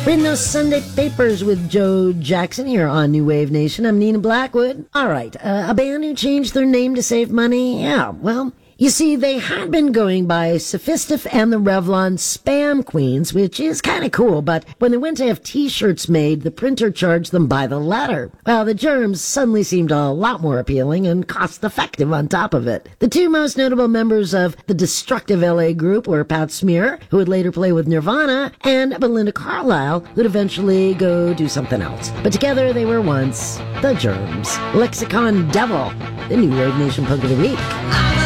Reading those Sunday papers with Joe Jackson here on New Wave Nation. I'm Nina Blackwood. All right, a band who changed their name to save money? Yeah, well, you see, they had been going by Sophistif and the Revlon Spam Queens, which is kind of cool, but when they went to have t-shirts made, the printer charged them by the letter. Well, the germs suddenly seemed a lot more appealing and cost-effective on top of it. The two most notable members of the destructive LA group were Pat Smear, who would later play with Nirvana, and Belinda Carlisle, who'd eventually go do something else. But together they were once the Germs. Lexicon Devil, the New Wave Nation Punk of the Week.